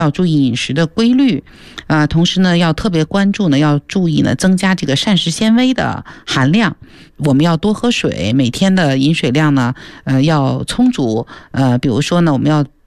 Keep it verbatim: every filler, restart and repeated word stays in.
要注意饮食的规律，啊，同时呢，要特别关注呢，要注意呢，增加这个膳食纤维的含量。我们要多喝水，每天的饮水量呢，呃，要充足。呃，比如说呢，我们要